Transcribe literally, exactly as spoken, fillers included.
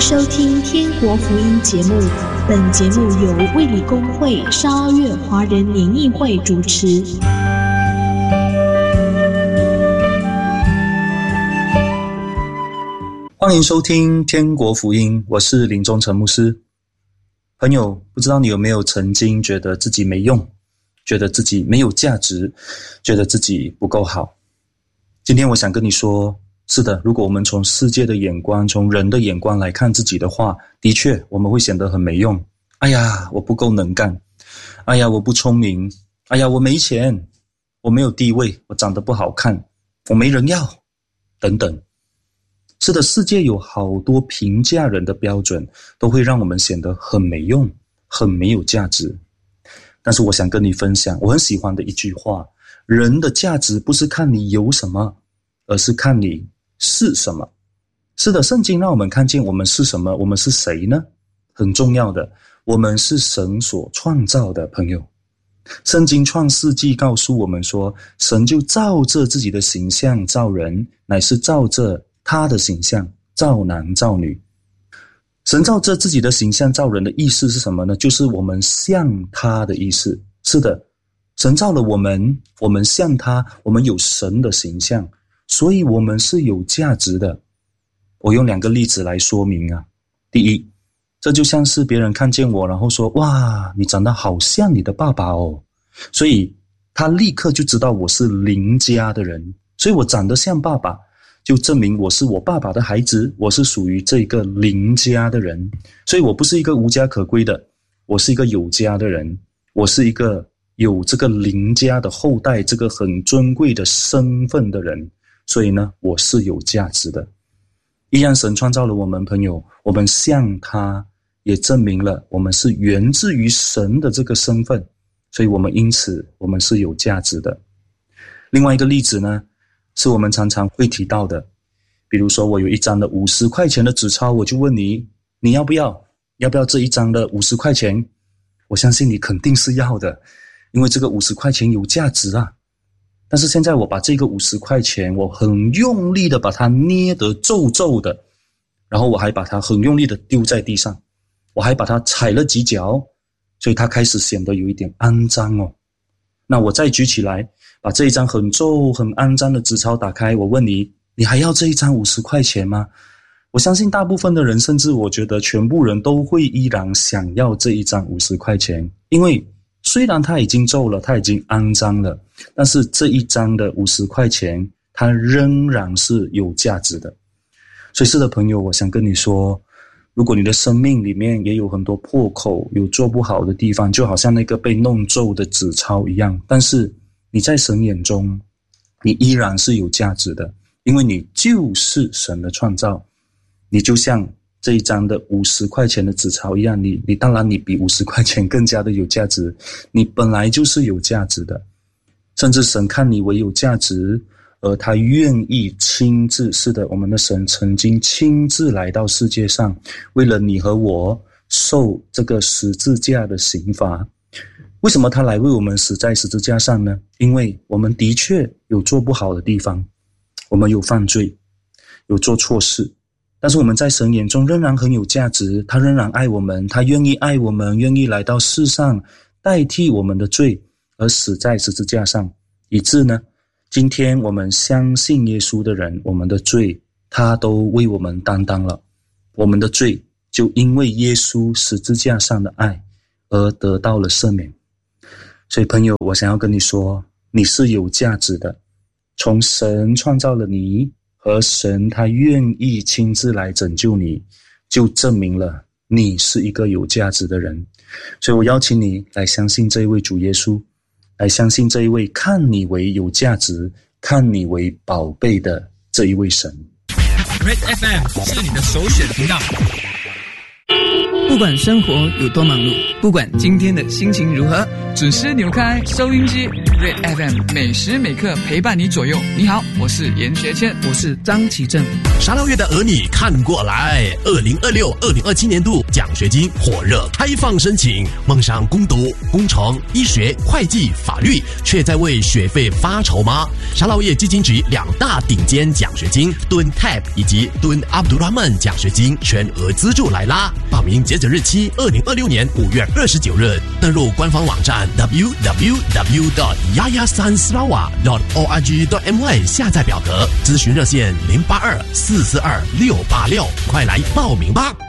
收听天国福音节目，本节目由卫理公会沙月华人联谊会主持。 欢迎收听天国福音，我是林忠诚牧师。朋友，不知道你有没有曾经觉得自己没用，觉得自己没有价值，觉得自己不够好？今天我想跟你说，是的，如果我们从世界的眼光，从人的眼光来看自己的话，的确我们会显得很没用。哎呀，我不够能干，哎呀，我不聪明，哎呀，我没钱，我没有地位，我长得不好看，我没人要，等等。是的，世界有好多评价人的标准，都会让我们显得很没用，很没有价值。但是我想跟你分享我很喜欢的一句话，人的价值不是看你有什么，而是看你是什么。是的，圣经让我们看见我们是什么，我们是谁呢？很重要的，我们是神所创造的。朋友，圣经创世纪告诉我们说，神就照着自己的形象造人，乃是照着他的形象造男造女。神照着自己的形象造人的意思是什么呢？就是我们像他的意思。是的，神造了我们，我们像他，我们有神的形象，所以我们是有价值的。我用两个例子来说明啊。第一，这就像是别人看见我，然后说，哇，你长得好像你的爸爸哦，所以他立刻就知道我是邻家的人，所以我长得像爸爸，就证明我是我爸爸的孩子，我是属于这个邻家的人，所以我不是一个无家可归的，我是一个有家的人，我是一个有这个邻家的后代，这个很尊贵的身份的人，所以呢，我是有价值的。一样，神创造了我们，朋友，我们像他，也证明了我们是源自于神的这个身份，所以我们因此我们是有价值的。另外一个例子呢，是我们常常会提到的，比如说我有一张的五十块钱的纸钞，我就问你，你要不要？要不要这一张的五十块钱？我相信你肯定是要的，因为这个五十块钱有价值啊。但是现在我把这个五十块钱，我很用力的把它捏得皱皱的，然后我还把它很用力的丢在地上，我还把它踩了几脚，所以它开始显得有一点肮脏哦。那我再举起来，把这一张很皱很肮脏的纸钞打开，我问你，你还要这一张五十块钱吗？我相信大部分的人，甚至我觉得全部人都会依然想要这一张五十块钱，因为虽然它已经皱了，它已经肮脏了，但是这一张的五十块钱它仍然是有价值的。所以是的，朋友，我想跟你说，如果你的生命里面也有很多破口，有做不好的地方，就好像那个被弄皱的纸钞一样，但是你在神眼中你依然是有价值的，因为你就是神的创造。你就像这一张的五十块钱的纸钞一样，你你当然你比五十块钱更加的有价值，你本来就是有价值的。甚至神看你为有价值，而他愿意亲自，是的，我们的神曾经亲自来到世界上，为了你和我受这个十字架的刑罚。为什么他来为我们死在十字架上呢？因为我们的确有做不好的地方，我们有犯罪，有做错事，但是我们在神眼中仍然很有价值，他仍然爱我们，他愿意爱我们，愿意来到世上代替我们的罪而死在十字架上，以致呢，今天我们相信耶稣的人，我们的罪他都为我们担当了，我们的罪就因为耶稣十字架上的爱而得到了赦免。所以朋友，我想要跟你说，你是有价值的。从神创造了你，和神他愿意亲自来拯救你，就证明了你是一个有价值的人。所以我邀请你来相信这一位主耶稣，来相信这一位看你为有价值，看你为宝贝的这一位神。 Red F M 是你的首选频道。 不管生活有多忙碌，不管今天的心情如何， 准时扭开收音机， Red F M 每时每刻陪伴你左右。你好，我是严学谦， 我是张启正。 沙捞越的儿女看过来，二零二六、二零二七年度奖学金火热开放申请，梦想攻读工程、医学、会计、法律，却在为学费发愁吗？沙捞越基金局两大顶尖奖学金敦 T A B 以及敦 Abdul Rahman 奖学金全额资助来啦！报名截止日期二零二六年五月二十九日，登入官方网站 double-u double-u double-u dot yayasan sarawak dot org dot my 下载表格，咨询热线零八二四四二六八六，快来报名吧！